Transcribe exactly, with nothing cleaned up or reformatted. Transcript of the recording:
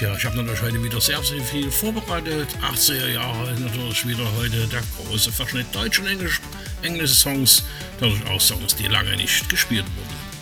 Tja, ich habe natürlich heute wieder sehr, sehr viel vorbereitet. achtziger Jahre ist natürlich wieder heute der große Verschnitt Deutsch und Englisch, englische Songs, dadurch auch Songs, die lange nicht gespielt wurden.